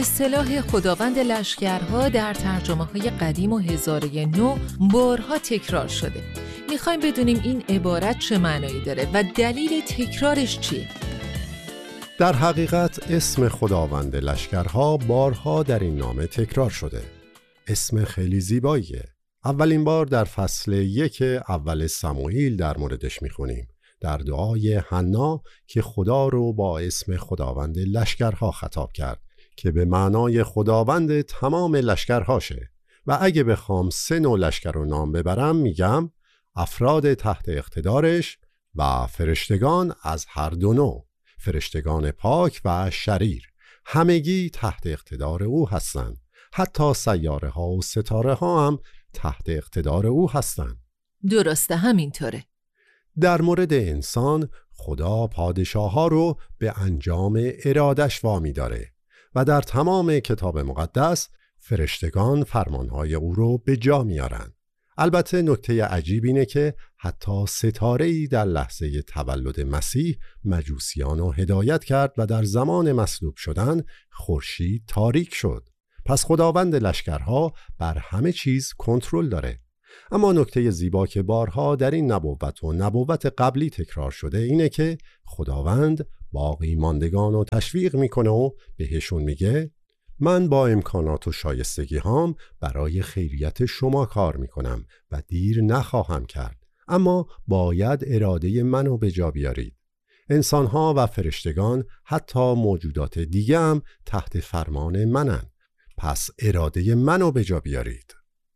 اصطلاح خداوند لشکرها در ترجمه‌های قدیم و هزاره نو بارها تکرار شده. میخوایم بدونیم این عبارت چه معنایی داره و دلیل تکرارش چیه؟ در حقیقت اسم خداوند لشکرها بارها در این نامه تکرار شده. اسم خیلی زیباییه. اولین بار در فصل 1 اول سموئیل در موردش میخونیم، در دعای حنا که خدا رو با اسم خداوند لشکرها خطاب کرد که به معنای خداوند تمام لشکرهاشه. و اگه بخوام 3 نوع لشکر رو نام ببرم میگم افراد تحت اقتدارش و فرشتگان از هر دو نوع، فرشتگان پاک و شریر، همگی تحت اقتدار او هستند. حتی سیاره ها و ستاره ها هم تحت اقتدار او هستند. درسته، همینطوره. در مورد انسان خدا پادشاه ها رو به انجام ارادش وامی داره و در تمام کتاب مقدس فرشتگان فرمانهای او رو به جا میارن. البته نکته عجیب اینه که حتی ستاره‌ای در لحظه تولد مسیح مجوسیان رو هدایت کرد و در زمان مصلوب شدن خورشید تاریک شد. پس خداوند لشکرها بر همه چیز کنترل داره. اما نکته زیبا که بارها در این نبوت و نبوت قبلی تکرار شده اینه که خداوند باقی ماندگان رو تشویق میکنه و بهشون میگه من با امکانات و شایستگی هام برای خیریت شما کار میکنم و دیر نخواهم کرد، اما باید اراده منو به جا بیارید. انسانها و فرشتگان حتی موجودات دیگه هم تحت فرمان منن، پس اراده منو به جا بیارید.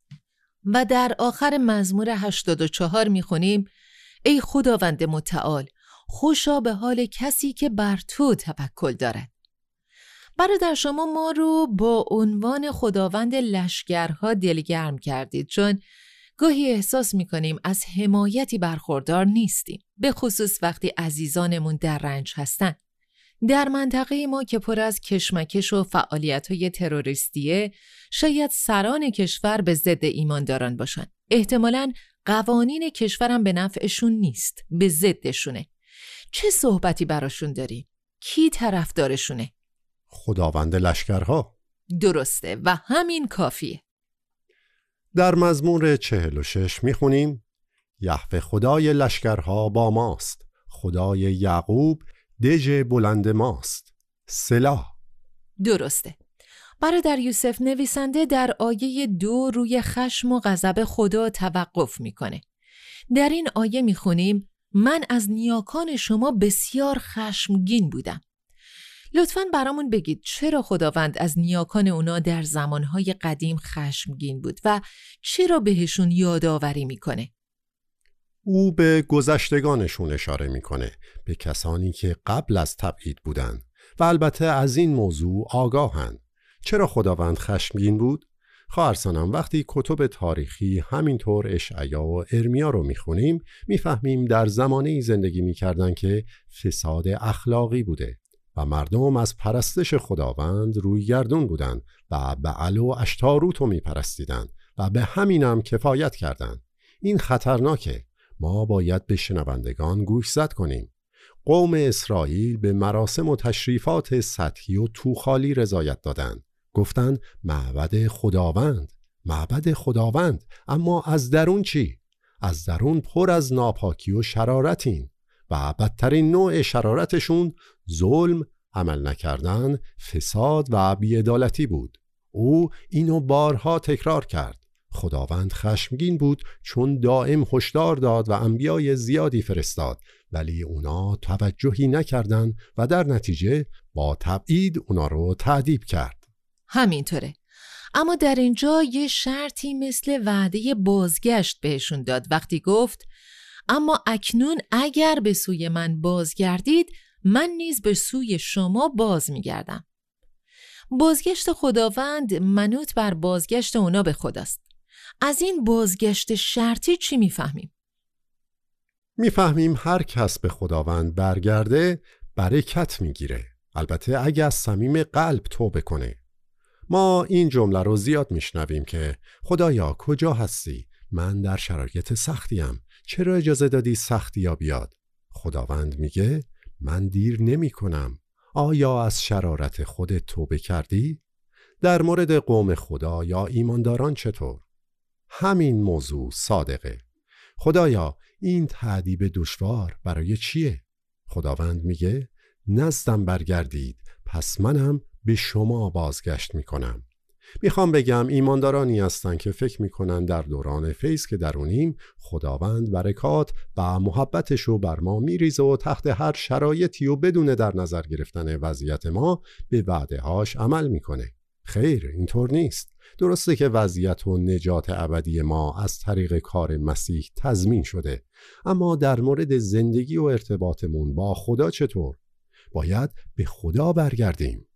و در آخر مزمور 84 میخونیم ای خداوند متعال، خوشا به حال کسی که بر تو توکل دارد. برادر شما ما رو با عنوان خداوند لشکرها دلگرم کردید، چون گاهی احساس میکنیم از حمایتی برخوردار نیستیم، به خصوص وقتی عزیزانمون در رنج هستن. در منطقه ما که پر از کشمکش و فعالیت‌های تروریستیه، شاید سران کشور به ضد ایمانداران باشن. احتمالاً قوانین کشورم به نفعشون نیست، به ضدشونه. چه صحبتی براشون داری؟ کی طرفدارشونه؟ خداوند لشکرها. درسته و همین کافیه. در مزمور 46 میخونیم یهوه خدای لشکرها با ماست، خدای یعقوب دژ بلند ماست. سلا. درسته. برادر یوسف نویسنده در آیه 2 روی خشم و غضب خدا توقف میکنه. در این آیه میخونیم من از نیاکان شما بسیار خشمگین بودم. لطفاً برامون بگید چرا خداوند از نیاکان اونا در زمانهای قدیم خشمگین بود و چرا بهشون یادآوری میکنه؟ او به گذشتگانشون اشاره میکنه، به کسانی که قبل از تبعید بودن و البته از این موضوع آگاهن. چرا خداوند خشمگین بود؟ خواهرسانم وقتی کتب تاریخی همینطور اشعیا و ارمیا رو میخونیم میفهمیم در زمانه‌ای زندگی میکردن که فساد اخلاقی بوده و مردم از پرستش خداوند روی گردون بودن و بعل و اشتاروت رو میپرستیدن و به همینم کفایت کردن. این خطرناکه. ما باید به شنوندگان گوشزد کنیم. قوم اسرائیل به مراسم و تشریفات سطحی و توخالی رضایت دادند. گفتند معبد خداوند، معبد خداوند، اما از درون چی؟ از درون پر از ناپاکی و شرارتین و بدترین نوع شرارتشون ظلم، عمل نکردن، فساد و بی‌عدالتی بود. او اینو بارها تکرار کرد. خداوند خشمگین بود چون دائم هشدار داد و انبیای زیادی فرستاد، ولی اونا توجهی نکردن و در نتیجه با تبعید اونا رو تعذیب کرد. همینطوره. اما در اینجا یه شرطی مثل وعده بازگشت بهشون داد وقتی گفت اما اکنون اگر به سوی من بازگردید من نیز به سوی شما باز میگردم. بازگشت خداوند منوط بر بازگشت اونا به خداست. از این بازگشت شرطی چی میفهمیم؟ میفهمیم هر کس به خداوند برگرده برکت میگیره، البته اگه از صمیم قلب توبه کنه. ما این جمله رو زیاد میشنویم که خدایا کجا هستی؟ من در شرایط سختیم، چرا اجازه دادی سختی ها بیاد؟ خداوند میگه من دیر نمی کنم. آیا از شرارت خودت توبه کردی؟ در مورد قوم خدا یا ایمانداران چطور؟ همین موضوع صادقه. خدایا این تأدیب دشوار برای چیه؟ خداوند میگه نزدم برگردید پس منم به شما بازگشت میکنم. میخوام بگم ایماندارانی هستن که فکر میکنن در دوران فیض که درونیم خداوند برکات و محبتشو بر ما میریزه و تحت هر شرایطی و بدون در نظر گرفتن وضعیت ما به وعده‌هاش عمل میکنه. خیر، اینطور نیست. درسته که وضعیت و نجات ابدی ما از طریق کار مسیح تضمین شده، اما در مورد زندگی و ارتباطمون با خدا چطور؟ باید به خدا برگردیم.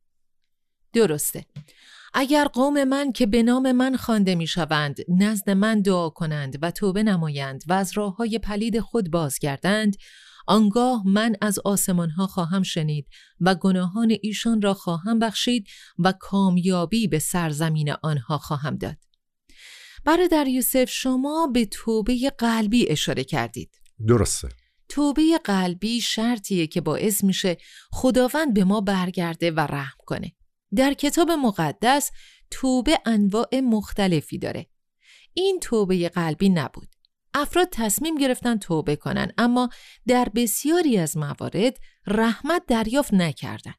درسته. اگر قوم من که به نام من خوانده میشوند نزد من دعا کنند و توبه نمایند و از راه‌های پلید خود بازگردند، آنگاه من از آسمان‌ها خواهم شنید و گناهان ایشان را خواهم بخشید و کامیابی به سرزمین آنها خواهم داد. برادر یوسف، شما به توبه قلبی اشاره کردید. درسته. توبه قلبی شرطیه که باعث میشه خداوند به ما برگرده و رحم کنه. در کتاب مقدس توبه انواع مختلفی داره. این توبه قلبی نبود. افراد تصمیم گرفتن توبه کنن، اما در بسیاری از موارد رحمت دریافت نکردن.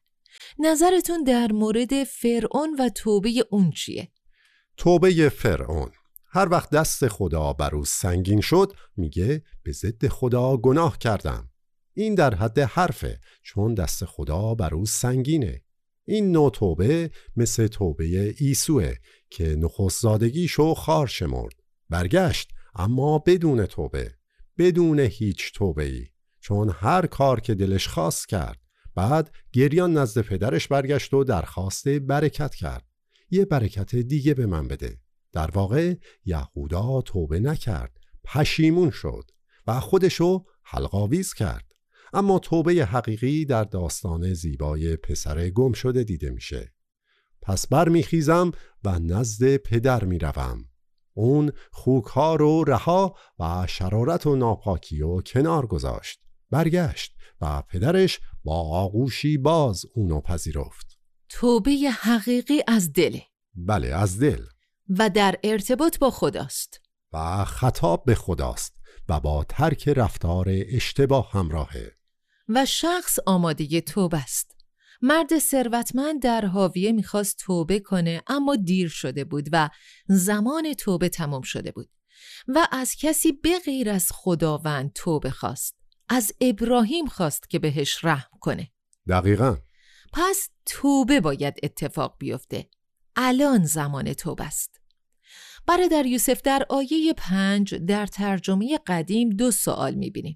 نظرتون در مورد فرعون و توبه اون چیه؟ توبه فرعون هر وقت دست خدا بر او سنگین شد میگه به ضد خدا گناه کردم. این در حد حرفه، چون دست خدا بر او سنگینه. این نوع توبه مثل توبه عیسوه که نخست زادگیشو خار شمرد. برگشت اما بدون توبه، بدون هیچ توبه‌ای، چون هر کار که دلش خواست کرد. بعد گریان نزد پدرش برگشت و درخواست برکت کرد. یه برکت دیگه به من بده. در واقع یهودا توبه نکرد، پشیمون شد و خودشو حلق‌آویز کرد. اما توبه حقیقی در داستان زیبای پسر گم شده دیده میشه. پس برمیخیزم و نزد پدر میروم. اون خوک‌ها رو رها و شرارت و ناپاکی رو کنار گذاشت. برگشت و پدرش با آغوشی باز اونو پذیرفت. توبه حقیقی از دله. بله، از دل. و در ارتباط با خداست. و خطاب به خداست و با ترک رفتار اشتباه همراهه. و شخص آماده توبه است. مرد ثروتمند در حاویه میخواست توبه کنه، اما دیر شده بود و زمان توبه تمام شده بود و از کسی به غیر از خداوند توبه خواست. از ابراهیم خواست که بهش رحم کنه. دقیقاً. پس توبه باید اتفاق بیفته. الان زمان توبه است. برادر یوسف، در آیه 5 در ترجمه قدیم 2 سوال میبینیم.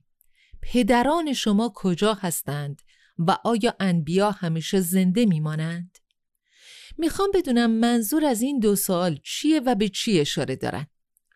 پدران شما کجا هستند و آیا انبیا همیشه زنده میمانند؟ میخوام بدونم منظور از این 2 سوال چیه و به چی اشاره دارن؟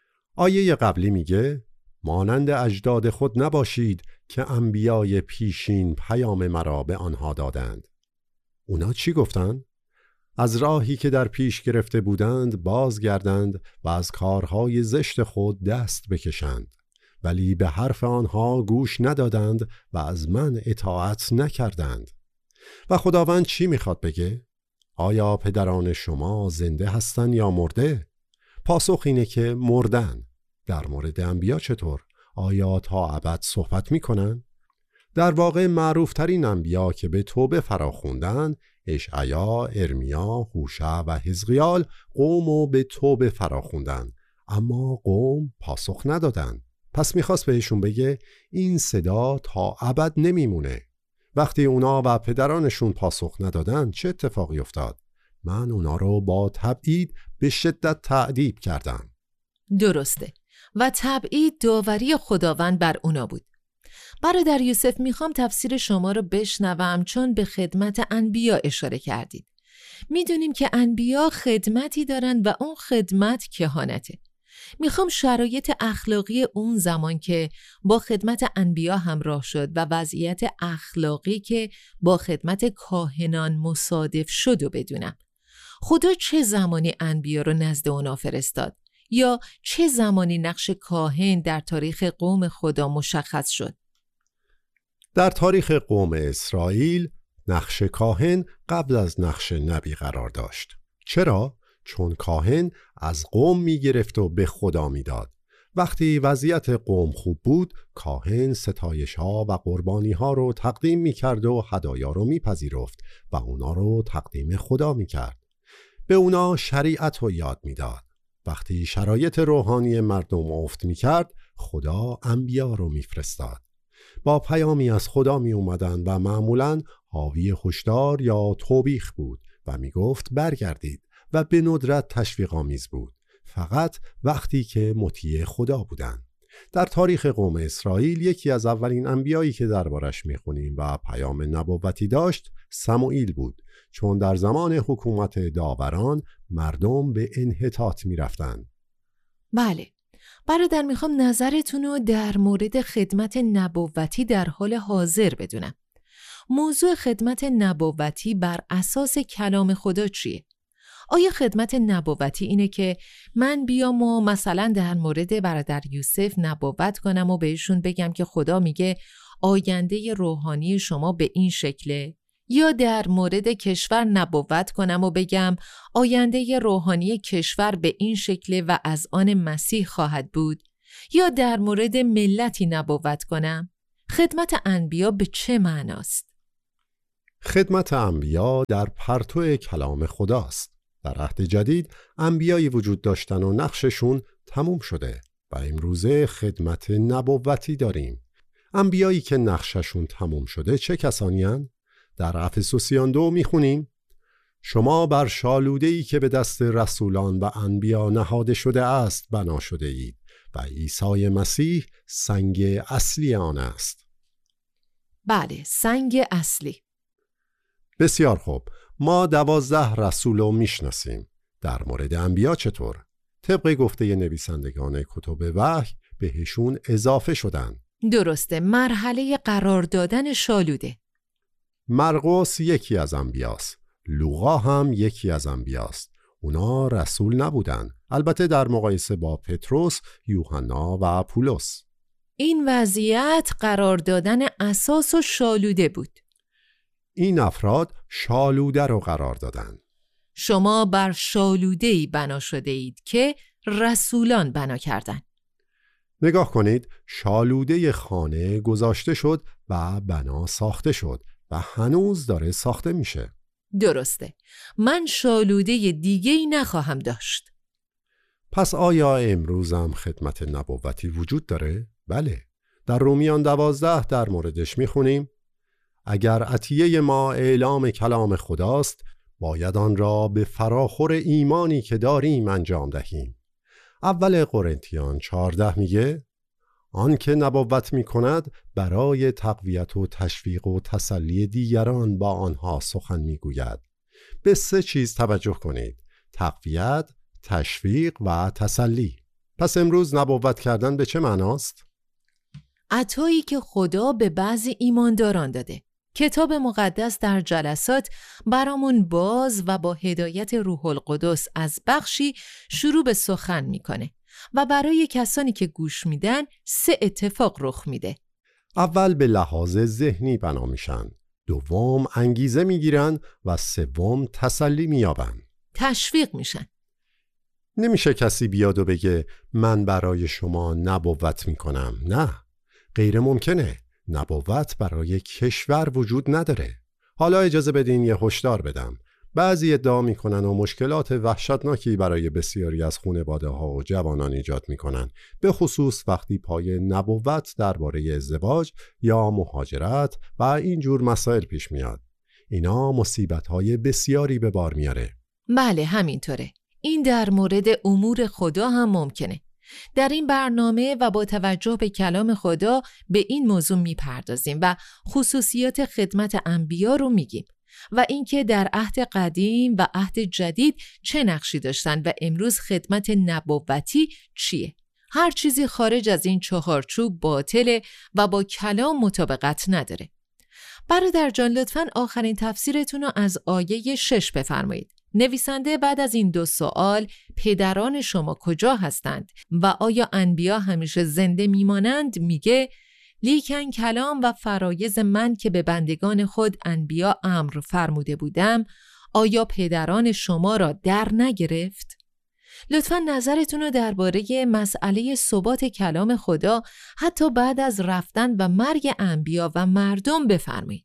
آیه قبلی میگه مانند اجداد خود نباشید که انبیای پیشین پیام مرا به آنها دادند. اونا چی گفتن؟ از راهی که در پیش گرفته بودند بازگردند و از کارهای زشت خود دست بکشند، ولی به حرف آنها گوش ندادند و از من اطاعت نکردند. و خداوند چی میخواد بگه؟ آیا پدران شما زنده هستن یا مرده؟ پاسخ اینه که مردن. در مورد انبیا چطور؟ آیا تا ابد صحبت میکنن؟ در واقع معروف ترین انبیا که به توبه فراخوندن اشعیا، ارمیا، هوشع و حزقیال قومو به توبه فراخوندن، اما قوم پاسخ ندادن. پس میخواست بهشون بگه این صدا تا ابد نمیمونه. وقتی اونا و پدرانشون پاسخ ندادن چه اتفاقی افتاد؟ من اونا رو با تبعید به شدت تعذیب کردم. درسته. و تبعید داوری خداوند بر اونا بود. برادر یوسف، میخوام تفسیر شما رو بشنوم، چون به خدمت انبیا اشاره کردید. میدونیم که انبیا خدمتی دارن و اون خدمت کهانته. میخوام شرایط اخلاقی اون زمان که با خدمت انبیا همراه شد و وضعیت اخلاقی که با خدمت کاهنان مصادف شد و بدونم. خدا چه زمانی انبیا رو نزد اونا فرستاد؟ یا چه زمانی نقش کاهن در تاریخ قوم خدا مشخص شد؟ در تاریخ قوم اسرائیل نقش کاهن قبل از نقش نبی قرار داشت. چرا؟ چون کاهن از قوم میگرفت و به خدا میداد. وقتی وضعیت قوم خوب بود، کاهن ستایش‌ها و قربانی‌ها رو تقدیم می‌کرد و هدایا رو می‌پذیرفت و اونا رو تقدیم خدا می‌کرد. به اونا شریعت رو یاد می‌داد. وقتی شرایط روحانی مردم افت می‌کرد، خدا انبیا رو می‌فرستاد. با پیامی از خدا می‌اومدن و معمولاً حاوی هشدار یا توبیخ بود و می‌گفت برگردید و به ندرت تشویق‌آمیز بود. فقط وقتی که مطیع خدا بودند. در تاریخ قوم اسرائیل یکی از اولین انبیایی که دربارش میخونیم و پیام نبوتی داشت سموئیل بود، چون در زمان حکومت داوران مردم به انحطاط میرفتند. بله، برادر میخوام نظرتون رو در مورد خدمت نبوتی در حال حاضر بدونم. موضوع خدمت نبوتی بر اساس کلام خدا چیه؟ آیا خدمت نبوتی اینه که من بیام و مثلا در مورد برادر یوسف نبوت کنم و بهشون بگم که خدا میگه آینده روحانی شما به این شکله؟ یا در مورد کشور نبوت کنم و بگم آینده روحانی کشور به این شکله و از آن مسیح خواهد بود؟ یا در مورد ملتی نبوت کنم؟ خدمت انبیا به چه معناست؟ خدمت انبیا در پرتو کلام خداست. در عهد جدید انبیایی وجود داشتن و نقششون تموم شده و امروزه خدمت نبوتی داریم. انبیایی که نقششون تموم شده چه کسانی هستند؟ در افسوسیان 2 میخونیم شما بر شالوده‌ای که به دست رسولان و انبیا نهاده شده است بنا شده اید و عیسی مسیح سنگ اصلی آن است. بله، سنگ اصلی. بسیار خوب، ما 12 رسول رو میشناسیم. در مورد انبیا چطور؟ طبق گفته نویسندگان کتب وحی بهشون اضافه شدن. درسته، مرحله قرار دادن شالوده. مرقس یکی از انبیاست. لوقا هم یکی از انبیاست. اونا رسول نبودن، البته در مقایسه با پتروس، یوحنا و پولس. این وضعیت قرار دادن اساس و شالوده بود. این افراد شالوده رو قرار دادن. شما بر شالوده‌ای بنا شده اید که رسولان بنا کردند. نگاه کنید، شالوده خانه گذاشته شد و بنا ساخته شد و هنوز داره ساخته میشه. درسته، من شالوده دیگه‌ای نخواهم داشت. پس آیا امروز هم خدمت نبوتی وجود داره؟ بله، در رومیان 12 در موردش میخونیم اگر عطیه ما اعلام کلام خداست باید آن را به فراخور ایمانی که داریم انجام دهیم. اول قرنتیان 14 میگه آن که نبوت میکند برای تقویت و تشویق و تسلی دیگران با آنها سخن میگوید. به 3 چیز توجه کنید: تقویت، تشویق و تسلی. پس امروز نبوت کردن به چه معناست؟ عطایی که خدا به بعضی ایمانداران داده. کتاب مقدس در جلسات برامون باز و با هدایت روح القدس از بخشی شروع به سخن میکنه و برای کسانی که گوش میدن 3 اتفاق رخ میده. اول به لحاظ ذهنی بنا میشن، دوم انگیزه میگیرن و سوم تسلی مییابن. تشویق میشن. نمیشه کسی بیاد و بگه من برای شما نبوت میکنم. نه، غیر ممکنه. نبوت برای کشور وجود نداره. حالا اجازه بدین یه هشدار بدم. بعضی ادعا میکنن و مشکلات وحشتناکی برای بسیاری از خانواده ها و جوانان ایجاد میکنن، به خصوص وقتی پای نبوت درباره ازدواج یا مهاجرت و اینجور مسائل پیش میاد. اینا مصیبت‌های بسیاری به بار میاره. بله، همینطوره. این در مورد امور خدا هم ممکنه. در این برنامه و با توجه به کلام خدا به این موضوع میپردازیم و خصوصیات خدمت انبیا رو میگیم و اینکه در عهد قدیم و عهد جدید چه نقشی داشتن و امروز خدمت نبوتی چیه. هر چیزی خارج از این چهارچوب باطله و با کلام مطابقت نداره. برادر جان، لطفاً آخرین تفسیرتون رو از آیه 6 بفرمایید. نویسنده بعد از این 2 سوال پدران شما کجا هستند و آیا انبیا همیشه زنده میمانند میگه لیکن کلام و فرایض من که به بندگان خود انبیا امر فرموده بودم آیا پدران شما را در نگرفت؟ لطفاً نظرتون رو درباره مسئله ثبات کلام خدا حتی بعد از رفتن و مرگ انبیا و مردم بفرمایید.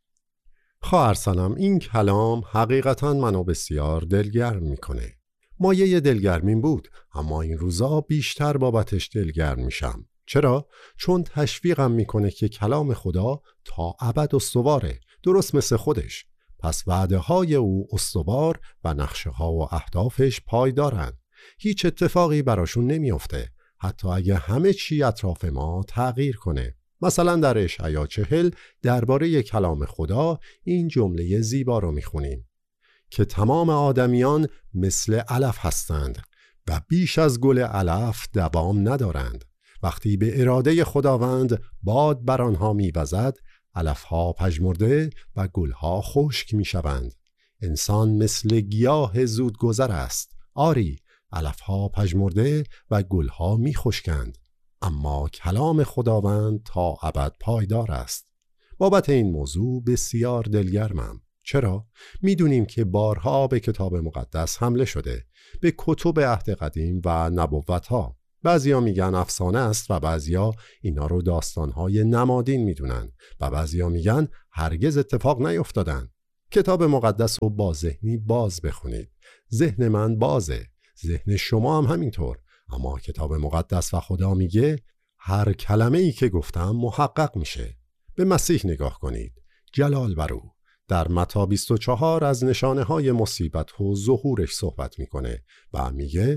خواهر سنم، این کلام حقیقتاً منو بسیار دلگرم میکنه. مایه دلگرمین بود، اما این روزا بیشتر بابتش دلگرم میشم. چرا؟ چون تشویقم میکنه که کلام خدا تا ابد استواره، درست مثل خودش. پس وعده های او استوار و نقشه ها و اهدافش پایدارن. هیچ اتفاقی براشون نمیفته، حتی اگه همه چی اطراف ما تغییر کنه. مثلا در اشعیا 40 درباره کلام خدا این جمله زیبا رو میخونیم که تمام آدمیان مثل علف هستند و بیش از گل علف دوام ندارند. وقتی به اراده خداوند باد بر آنها میوزد، علفها پژمرده و گلها خشک میشوند. انسان مثل گیاه زودگذر است. آری، علفها پژمرده و گلها میخشکند، اما کلام خداوند تا ابد پایدار است. بابت این موضوع بسیار دلگرمم. چرا؟ میدونیم که بارها به کتاب مقدس حمله شده، به کتب عهد قدیم و نبوت‌ها. بعضیا میگن افسانه است و بعضیا اینا رو داستان‌های نمادین میدونن و بعضیا میگن هرگز اتفاق نیفتادن. کتاب مقدس رو با ذهنی باز بخونید. ذهن من بازه، ذهن شما هم همینطور. اما کتاب مقدس و خدا میگه هر کلمه ای که گفتم محقق میشه. به مسیح نگاه کنید، جلال بر او. در متی 24 از نشانه های مصیبت و ظهورش صحبت میکنه و میگه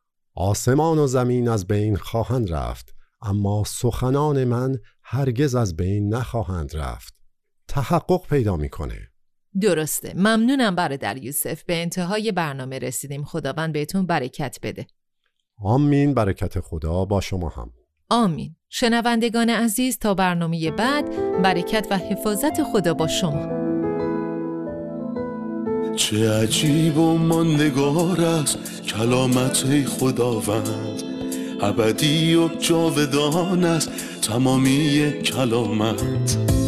آسمان و زمین از بین خواهند رفت، اما سخنان من هرگز از بین نخواهند رفت. تحقق پیدا میکنه. درسته. ممنونم برادر یوسف. به انتهای برنامه رسیدیم. خداوند بهتون برکت بده. آمین. برکت خدا با شما هم. آمین. شنوندگان عزیز، تا برنامه بعد، برکت و حفاظت خدا با شما. چه عجیب و ماندگار است کلامت خداوند، ابدی و جاودان است تمامی کلامت.